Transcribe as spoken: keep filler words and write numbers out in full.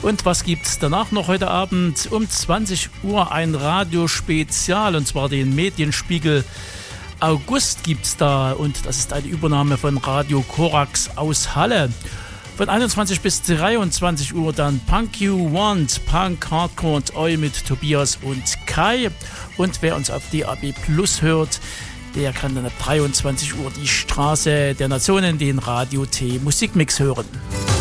Und was gibt's danach noch heute Abend? Um zwanzig Uhr ein Radiospezial, und zwar den Medienspiegel August gibt's da, und das ist eine Übernahme von Radio Korax aus Halle. Von einundzwanzig bis dreiundzwanzig Uhr dann Punk You Want, Punk, Hardcore und Oi mit Tobias und Kai. Und wer uns auf D A B Plus hört, der kann dann ab dreiundzwanzig Uhr die Straße der Nationen, den Radio T Musikmix hören.